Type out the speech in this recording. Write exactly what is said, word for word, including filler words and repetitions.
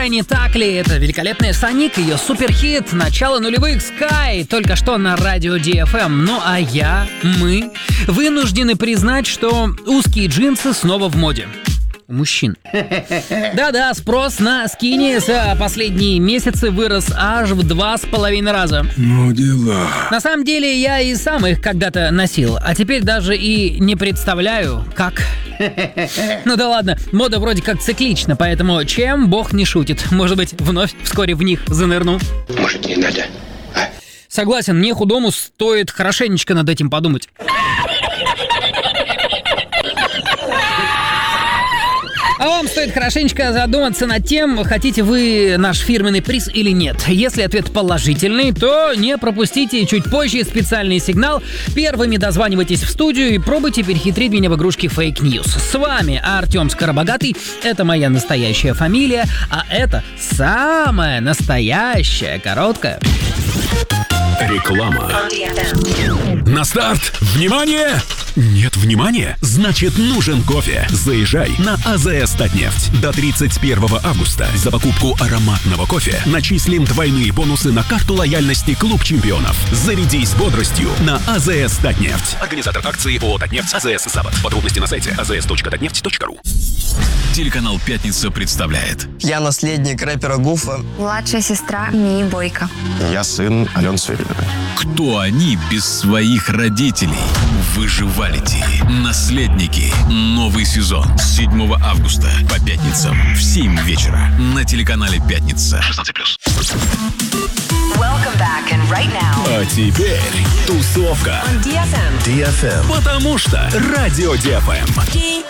Не так ли? Это великолепная Соник, ее суперхит, начало нулевых Sky, только что на радио ди эф эм. Ну а я, мы, вынуждены признать, что узкие джинсы снова в моде. У мужчин. Да-да, спрос на скини за последние месяцы вырос аж в два с половиной раза. Ну дела. На самом деле я и сам их когда-то носил, а теперь даже и не представляю, как. Ну да ладно, мода вроде как циклична, поэтому чем бог не шутит. Может быть, вновь вскоре в них занырну. Может, не надо? А? Согласен, мне худому стоит хорошенечко над этим подумать. А вам стоит хорошенечко задуматься над тем, хотите вы наш фирменный приз или нет. Если ответ положительный, то не пропустите чуть позже специальный сигнал. Первыми дозванивайтесь в студию и пробуйте перехитрить меня в игрушке Fake News. С вами Артем Скоробогатый, это моя настоящая фамилия, а это самая настоящая короткая. Реклама. На старт! Внимание! Нет внимания? Значит, нужен кофе. Заезжай на АЗС Татнефть. До тридцать первого августа за покупку ароматного кофе начислим двойные бонусы на карту лояльности Клуб Чемпионов. Зарядись бодростью на АЗС Татнефть. Организатор акции ООО «Татнефть» АЗС Запад. Подробности на сайте а зэ эс точка татнефть точка ру. Телеканал «Пятница» представляет. Я наследник рэпера Гуфа. Младшая сестра Мии Бойко. Я сын Алены Сверидовой. Кто они без своих родителей? Выживалити. Наследники. Новый сезон с седьмого августа по пятницам в семь вечера на телеканале «Пятница». шестнадцать плюс. Welcome back and right now. А теперь тусовка. On ди эф эм. ди эф эм. Потому что радио ди эф эм. ди